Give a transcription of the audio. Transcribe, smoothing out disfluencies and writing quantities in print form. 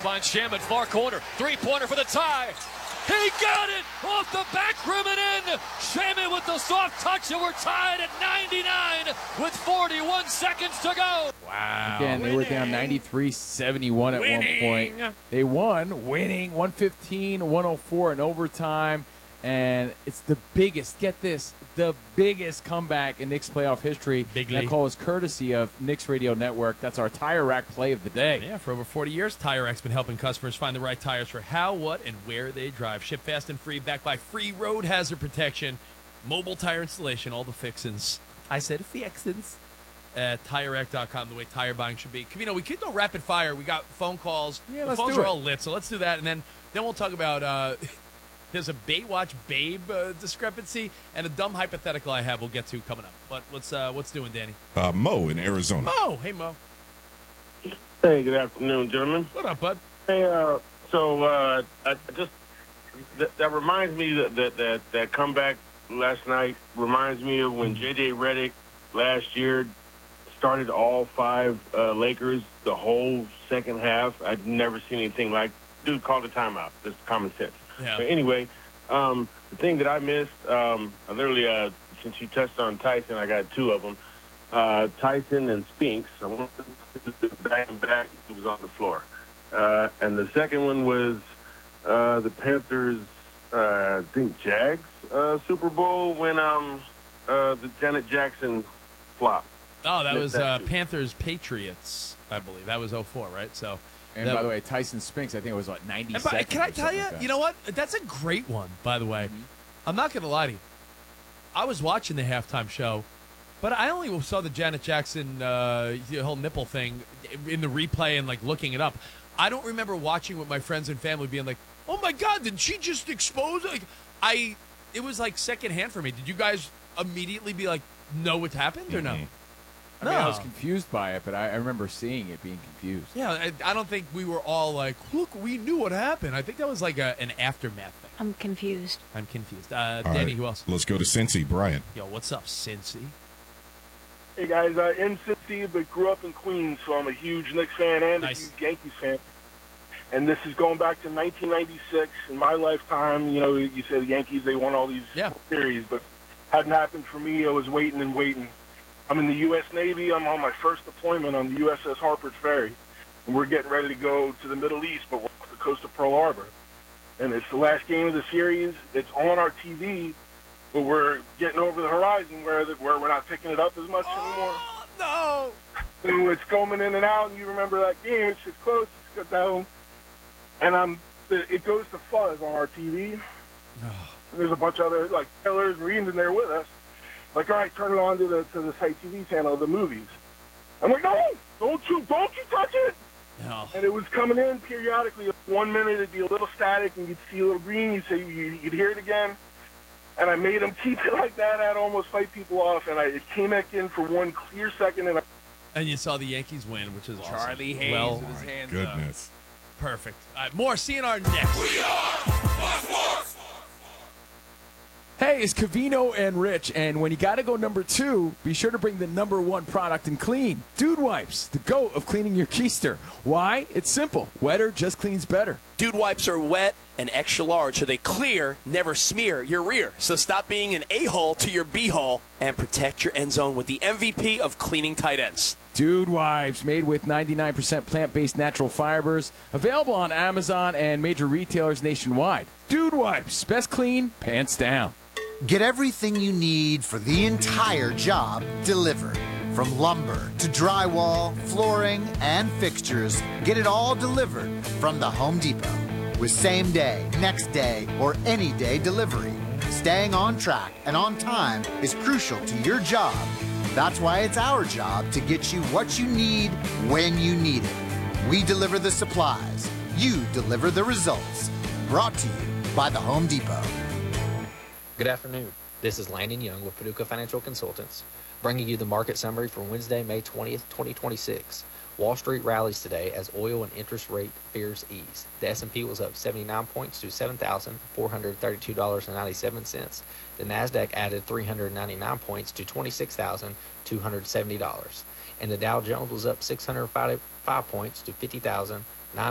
Finds Shaman, far corner. Three-pointer for the tie. He got it off the back rim and in. Shaman with the soft touch, and we're tied at 99 with 41 seconds to go. Wow. Again, they were down 93-71 at one point. They won, winning 115-104 in overtime. And it's the biggest, get this, the biggest comeback in Knicks playoff history. That call is courtesy of Knicks Radio Network. That's our Tire Rack play of the day. Yeah, for over 40 years, Tire Rack's been helping customers find the right tires for how, what, and where they drive. Ship fast and free, backed by free road hazard protection, mobile tire installation, all the fixins. I said fixins. At TireRack.com, the way tire buying should be. Covino, we could go rapid fire. We got phone calls. Yeah, the phones are all lit, so let's do that. And then we'll talk about there's a Baywatch Babe discrepancy and a dumb hypothetical I have we'll get to coming up. But what's doing, Danny? Mo in Arizona. Mo. Hey, Mo. Hey, good afternoon, gentlemen. What up, bud? Hey, I just that reminds me that comeback last night reminds me of when J.J. Redick last year started all five Lakers the whole second half. I'd never seen anything like. Dude called a timeout. That's common sense. Yeah. But anyway, the thing that I missed, I literally, since you touched on Tyson, I got two of them. Tyson and Spinks. I wanted to back and back. He was on the floor. And the second one was the Panthers, I think Jags Super Bowl when the Janet Jackson flop. Oh, that was Panthers Patriots, I believe. That was 04, right? So. And by the way, Tyson Spinks, I think it was, 90 Can I tell you, you know what? That's a great one, by the way. Mm-hmm. I'm not going to lie to you. I was watching the halftime show, but I only saw the Janet Jackson whole nipple thing in the replay and, looking it up. I don't remember watching with my friends and family being like, oh, my God, did she just expose? It was, secondhand for me. Did you guys immediately be like, know what's happened or no? I mean, I was confused by it, but I remember seeing it being confused. Yeah, I don't think we were all like, look, we knew what happened. I think that was an aftermath thing. I'm confused. Danny, right, who else? Let's go to Cincy. Brian. Yo, what's up, Cincy? Hey, guys, in Cincy, but grew up in Queens, so I'm a huge Knicks fan and a huge Yankees fan. And this is going back to 1996. In my lifetime, you said the Yankees, they won all these series, but hadn't happened for me. I was waiting and waiting. I'm in the U.S. Navy. I'm on my first deployment on the USS Harper's Ferry. And we're getting ready to go to the Middle East, but we're off the coast of Pearl Harbor. And it's the last game of the series. It's on our TV, but we're getting over the horizon where we're not picking it up as much anymore. No! And it's going in and out, and you remember that game. It's just close. It's got down. And it goes to fuzz on our TV. And there's a bunch of other, Taylor's Marines in there with us. All right, turn it on to the site TV channel, the movies. I'm like, no, don't you touch it. No. And it was coming in periodically. 1 minute it'd be a little static, and you'd see a little green. You'd hear it again. And I made them keep it like that. I'd almost fight people off, and it came back in for one clear second. And you saw the Yankees win, which is awesome. Charlie Hayes with his hands goodness. Up. Perfect. All right, more CNR next. We are Sports. Hey, it's Covino and Rich, and when you got to go number 2, be sure to bring the number 1 product in clean. Dude Wipes, the GOAT of cleaning your keister. Why? It's simple. Wetter just cleans better. Dude Wipes are wet and extra large, so they clear, never smear your rear. So stop being an a-hole to your b-hole and protect your end zone with the MVP of cleaning tight ends. Dude Wipes, made with 99% plant-based natural fibers. Available on Amazon and major retailers nationwide. Dude Wipes, best clean, pants down. Get everything you need for the entire job delivered. From lumber to drywall, flooring, and fixtures, get it all delivered from the Home Depot. With same day, next day, or any day delivery. Staying on track and on time is crucial to your job. That's why it's our job to get you what you need when you need it. We deliver the supplies. You deliver the results. Brought to you by the Home Depot. Good afternoon. This is Landon Young with Paducah Financial Consultants, bringing you the market summary for Wednesday, May 20th, 2026. Wall Street rallies today as oil and interest rate fears ease. The S&P was up 79 points to $7,432.97. The Nasdaq added 399 points to $26,270. And the Dow Jones was up 605 points to 50,000.